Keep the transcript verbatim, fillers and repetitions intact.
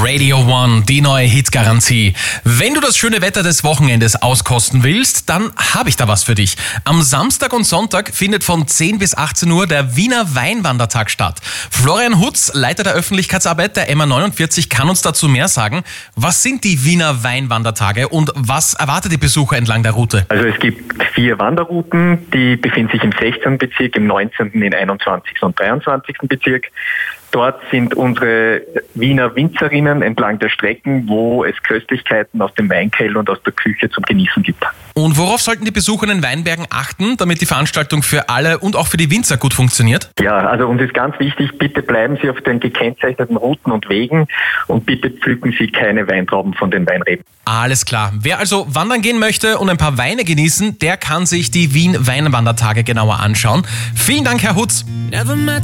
Radio One, die neue Hitgarantie. Wenn du das schöne Wetter des Wochenendes auskosten willst, dann habe ich da was für dich. Am Samstag und Sonntag findet von zehn bis achtzehn Uhr der Wiener Weinwandertag statt. Florian Hutz, Leiter der Öffentlichkeitsarbeit der M A neunundvierzig, kann uns dazu mehr sagen. Was sind die Wiener Weinwandertage und was erwartet die Besucher entlang der Route? Also es gibt vier Wanderrouten, die befinden sich im sechzehnten Bezirk, im neunzehnten, im einundzwanzigsten und dreiundzwanzigsten Bezirk. Dort sind unsere Wiener Winzerinnen entlang der Strecken, wo es Köstlichkeiten aus dem Weinkeller und aus der Küche zum Genießen gibt. Und worauf sollten die Besucher in den Weinbergen achten, damit die Veranstaltung für alle und auch für die Winzer gut funktioniert? Ja, also uns ist ganz wichtig, bitte bleiben Sie auf den gekennzeichneten Routen und Wegen und bitte pflücken Sie keine Weintrauben von den Weinreben. Alles klar. Wer also wandern gehen möchte und ein paar Weine genießen, der kann sich die Wien Weinwandertage genauer anschauen. Vielen Dank, Herr Hutz. Never met